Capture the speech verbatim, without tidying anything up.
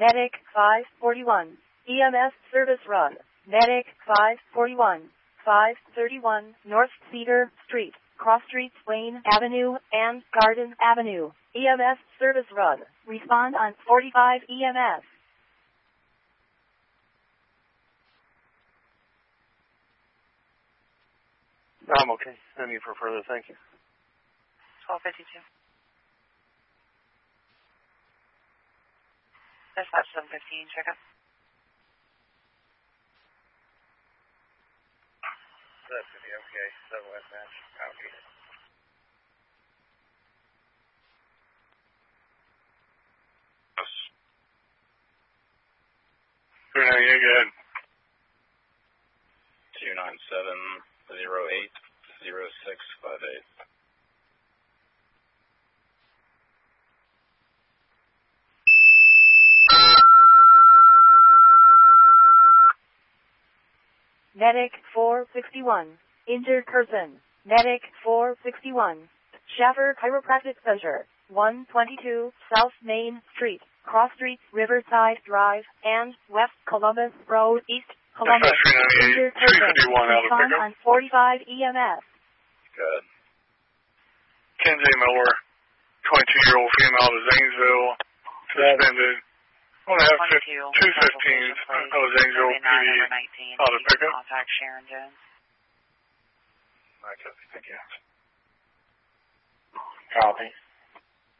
Medic five forty-one. E M S service run. Medic five forty-one. five thirty-one North Cedar Street, Cross Streets, Wayne Avenue, and Garden Avenue. E M S service run. Respond on forty-five E M S. I'm okay. No need for further. Thank you. twelve fifty-two. Dispatch seven fifteen, check up. That's going to be okay. seven West Match. Copy. Yes. three ninety-eight, go ahead. two nine seven zero eight zero six five eight. Medic four sixty-one. Injured person. Medic four sixty-one. Schaffer Chiropractic Center. one twenty-two South Main Street, Cross Streets, Riverside Drive, and West Columbus Road, East Columbus. Injured person. Respond on forty-five E M S. Good. Kenzie Miller, twenty-two-year-old female to Zanesville, suspended. I'm going to have two fifteens out of Zanesville P D auto pickup. Contact Sharon Jones. Okay, thank you. Copy.